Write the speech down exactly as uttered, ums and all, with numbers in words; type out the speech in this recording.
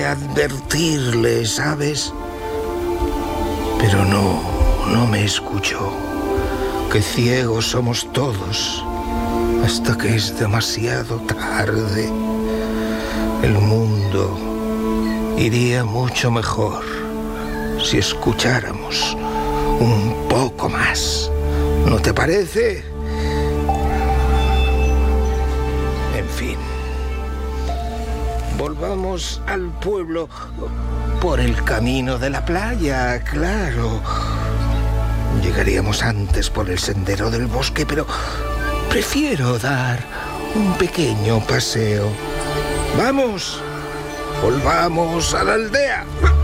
advertirle, ¿sabes? Pero no, no me escuchó. Que ciegos somos todos hasta que es demasiado tarde. El mundo iría mucho mejor si escucháramos un poco más. ¿No te parece? En fin. Volvamos al pueblo por el camino de la playa, claro. Llegaríamos antes por el sendero del bosque, pero prefiero dar un pequeño paseo. ¡Vamos! ¡Volvamos a la aldea!